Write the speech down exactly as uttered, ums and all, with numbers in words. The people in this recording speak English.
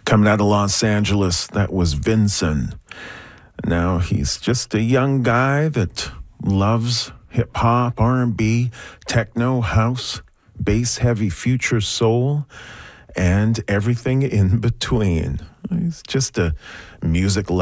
Coming out of Los Angeles, that was Vincent. Now he's just a young guy that loves hip-hop, R and B, techno, house, bass-heavy future soul, and everything in between. He's just a music